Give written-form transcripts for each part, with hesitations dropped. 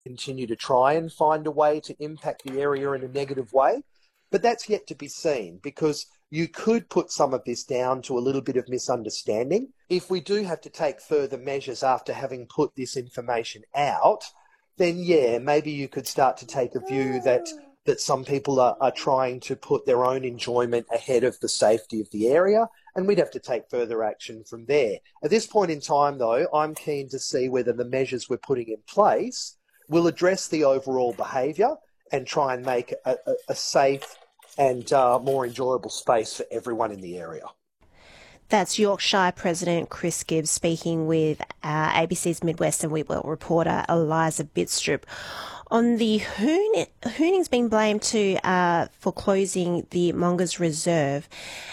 continue to try and find a way to impact the area in a negative way. But that's yet to be seen, because you could put some of this down to a little bit of misunderstanding. If we do have to take further measures after having put this information out, then yeah, maybe you could start to take a view that some people are trying to put their own enjoyment ahead of the safety of the area, and we'd have to take further action from there. At this point in time, though, I'm keen to see whether the measures we're putting in place will address the overall behaviour and try and make a safe and more enjoyable space for everyone in the area. That's Yorkshire President Chris Gibbs speaking with ABC's Midwest and Wheatwell reporter Eliza Bitstrup. On the Hooning's been blamed for closing the Mongas Reserve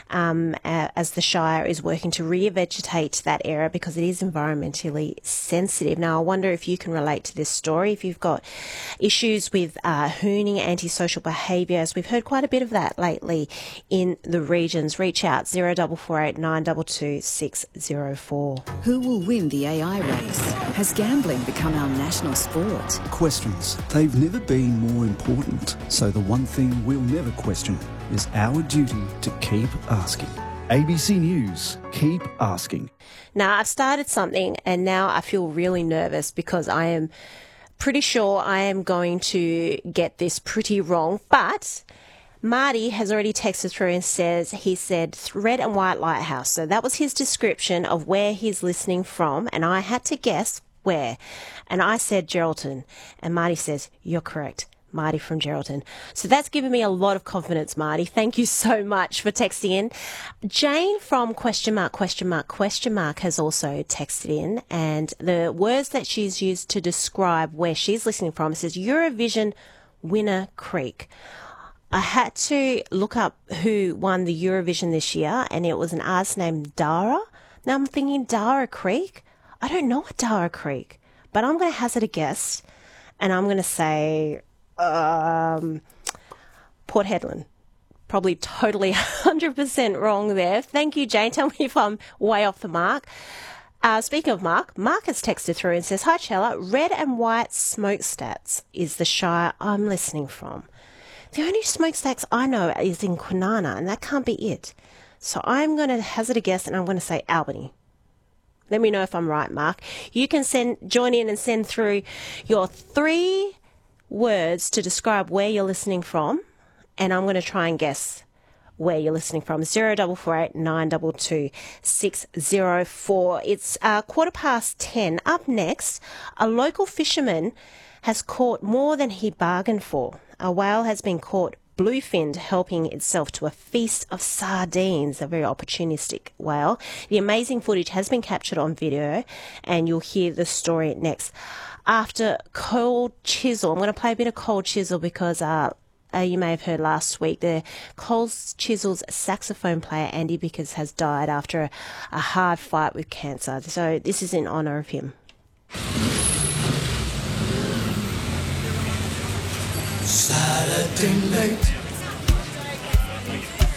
as the Shire is working to revegetate that area because it is environmentally sensitive. Now, I wonder if you can relate to this story, if you've got issues with Hooning, antisocial behaviour, as we've heard quite a bit of that lately in the regions. Reach out, 0448 922 604. Who will win the AI race? Has gambling become our national sport? Questions. They've never been more important. So the one thing we'll never question is our duty to keep asking. ABC News, keep asking. Now, I've started something and now I feel really nervous because I am pretty sure I am going to get this pretty wrong. But Marty has already texted through and he said Red and White Lighthouse. So that was his description of where he's listening from, and I had to guess where. And I said Geraldton, and Marty says, you're correct. Marty from Geraldton. So that's given me a lot of confidence, Marty. Thank you so much for texting in. Jane from question mark has also texted in, and the words that she's used to describe where she's listening from says Eurovision winner Creek. I had to look up who won the Eurovision this year, and it was an artist named Dara. Now I'm thinking Dara Creek. I don't know a Dara Creek, but I'm going to hazard a guess, and I'm going to say Port Hedland. Probably totally 100% wrong there. Thank you, Jane. Tell me if I'm way off the mark. Speaking of Mark has texted through and says, hi, Chella, Red and White Smokestacks is the Shire I'm listening from. The only smokestacks I know is in Kwinana, and that can't be it. So I'm going to hazard a guess, and I'm going to say Albany. Let me know if I'm right, Mark. You can join in and send through your 3 words to describe where you're listening from, and I'm going to try and guess where you're listening from. 0448 922 604. It's 10:15. Up next, a local fisherman has caught more than he bargained for. A whale has been caught bluefinned, helping itself to a feast of sardines, a very opportunistic whale. The amazing footage has been captured on video, and you'll hear the story next. After Cold Chisel, I'm going to play a bit of Cold Chisel because you may have heard last week the Cold Chisel's saxophone player Andy Bickers has died after a hard fight with cancer. So this is in honour of him. Saturday night,